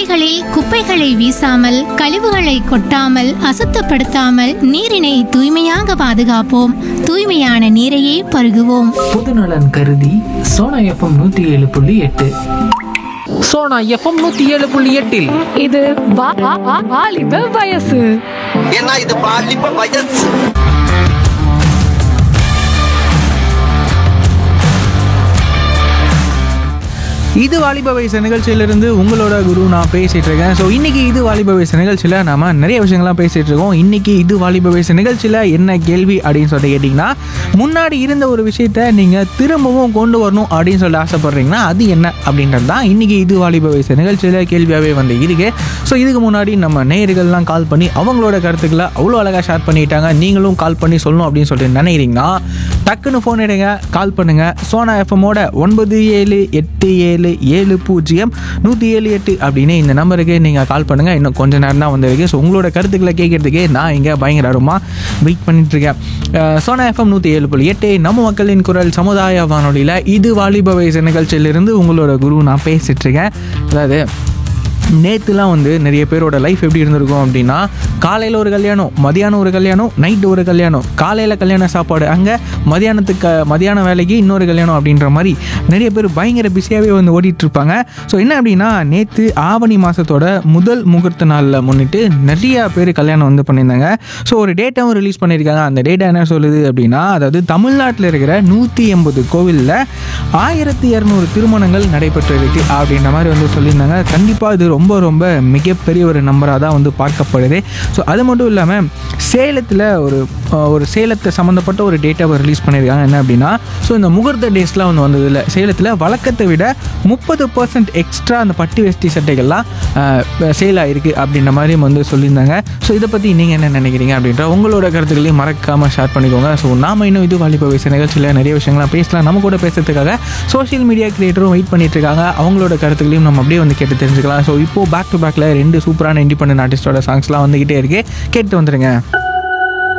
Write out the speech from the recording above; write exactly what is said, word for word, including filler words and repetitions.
சாலைகளில் குப்பைகளை வீசாமல், கழிவுகளை கொட்டாமல், அசுத்தப்படுத்தாமல் நீரினை தூய்மையாக பாதுகாப்போம். தூய்மையான நீரையே பருகுவோம். பொதுநலன் கருதி சோனா எஃப்எம் நூத்தி ஏழு புள்ளி எட்டு. சோனா எஃப்எம் நூத்தி ஏழு புள்ளி எட்டில் இது வா- வா- வா- வாலிப வயசு. ஏன்னா இது பாலிப்ப வயசு. இது வாலிப வயசு நிகழ்ச்சியிலிருந்து உங்களோட குரு நான் பேசிகிட்டு இருக்கேன். ஸோ இன்றைக்கி இது வாலிப வயசு நிகழ்ச்சியில் நாம் நிறைய விஷயங்கள்லாம் பேசிகிட்டு இருக்கோம். இன்றைக்கி இது வாலிப வயசு நிகழ்ச்சியில் என்ன கேள்வி அப்படின்னு சொல்லிட்டு கேட்டிங்கன்னா, முன்னாடி இருந்த ஒரு விஷயத்த நீங்கள் திரும்பவும் கொண்டு வரணும் அப்படின்னு சொல்லி ஆசைப்பட்றீங்கன்னா அது என்ன அப்படின்றது தான் இன்றைக்கி இது வாலிப வயசு நிகழ்ச்சியில் கேள்வியாகவே வந்து இருக்கு. ஸோ இதுக்கு முன்னாடி நம்ம நேயர்கள்லாம் கால் பண்ணி அவங்களோட கருத்துக்களை அவ்வளோ அழகாக ஷேர் பண்ணிட்டாங்க. நீங்களும் கால் பண்ணி சொல்லணும் அப்படின்னு சொல்லிட்டு நினைக்கிறீங்கன்னா டக்குன்னு ஃபோன் எடுங்க, கால் பண்ணுங்கள். சோனா எஃப்எம்மோட ஒன்பது ஏழு எட்டு ஏழு ஏழு பூஜ்ஜியம் நூற்றி ஏழு எட்டு அப்படின்னு இந்த நம்பருக்கு நீங்கள் கால் பண்ணுங்கள். இன்னும் கொஞ்சம் நேரம் தான் வந்திருக்கு. ஸோ உங்களோட கருத்துக்களை கேட்குறதுக்கே நான் இங்கே பயங்கரமாக வெயிட் பண்ணிட்டுருக்கேன். சோனா எஃப்எம் நூற்றி ஏழு புள்ளி எட்டு நம்ம மக்களின் குரல் சமுதாய வானொலியில் இது வாலிப வயசு நிகழ்ச்சியிலிருந்து உங்களோட குரு நான் பேசிகிட்ருக்கேன். அதாவது நேற்றுலாம் வந்து நிறைய பேரோட லைஃப் எப்படி இருந்திருக்கும் அப்படின்னா, காலையில் ஒரு கல்யாணம், மதியானம் ஒரு கல்யாணம், நைட்டு ஒரு கல்யாணம், காலையில் கல்யாண சாப்பாடு அங்கே, மதியானத்துக்கு மதியான வேலைக்கு இன்னொரு கல்யாணம் அப்படின்ற மாதிரி நிறைய பேர் பயங்கர பிஸியாகவே வந்து ஓடிட்டுருப்பாங்க. ஸோ என்ன அப்படின்னா, நேற்று ஆவணி மாதத்தோட முதல் முகூர்த்த நாளில் முன்னிட்டு நிறைய பேர் கல்யாணம் வந்து பண்ணியிருந்தாங்க. ஸோ ஒரு டேட்டாவும் ரிலீஸ் பண்ணியிருக்காங்க. அந்த டேட்டா என்ன சொல்லுது அப்படின்னா, அதாவது தமிழ்நாட்டில் இருக்கிற நூற்றி எண்பது கோவிலில் ஆயிரத்தி இரநூறு திருமணங்கள் நடைபெற்று இருக்கு அப்படின்ற மாதிரி வந்து சொல்லியிருந்தாங்க. கண்டிப்பாக இது ரொம்ப ரொம்ப மிகப்பெரிய ஒரு நம்பராக தான் வந்து பார்க்கப்படுது. ஸோ அது மட்டும் இல்லாமல் சேலத்தில் ஒரு ஒரு சேலத்தை சம்மந்தப்பட்ட ஒரு டேட்டாவை ரிலீஸ் பண்ணியிருக்காங்க. என்ன அப்படின்னா, ஸோ இந்த முகூர்த்த டேஸ்லாம் வந்து வந்ததில்லை. சேலத்தில் வழக்கத்தை விட முப்பது பர்சன்ட் எக்ஸ்ட்ரா அந்த பட்டி வேஷ்டி சட்டைகள்லாம் சேல் ஆகிருக்கு அப்படின்ற மாதிரி வந்து சொல்லியிருந்தாங்க. ஸோ இதை பற்றி நீங்கள் என்ன நினைக்கிறீங்க அப்படின்ற உங்களோட கருத்துக்களையும் மறக்காமல் ஷேர் பண்ணிக்கோங்க. ஸோ நாம் இன்னும் இது வாலிப வயசு நிகழ்ச்சியில் நிறைய விஷயங்கள்லாம் பேசலாம். நம்ம கூட பேசுறதுக்காக சோஷியல் மீடியா கிரியேட்டரும் வெயிட் பண்ணிட்டு இருக்காங்க. அவங்களோட கருத்துக்களையும் நம்ம அப்படியே வந்து கேட்டு தெரிஞ்சுக்கலாம். ஸோ இப்போது பேக் டு பேக்கில் ரெண்டு சூப்பரான இண்டிபெண்டன்ட் ஆர்டிஸ்டோட சாங்ஸ்லாம் வந்துக்கிட்டே இருக்கு. கேட்டு வந்துடுங்க.